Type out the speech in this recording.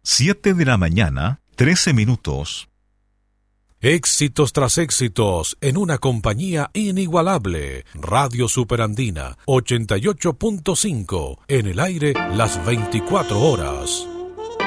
7 de la mañana, 13 minutos. Éxitos tras éxitos en una compañía inigualable. Radio Superandina 88.5 en el aire las 24 horas.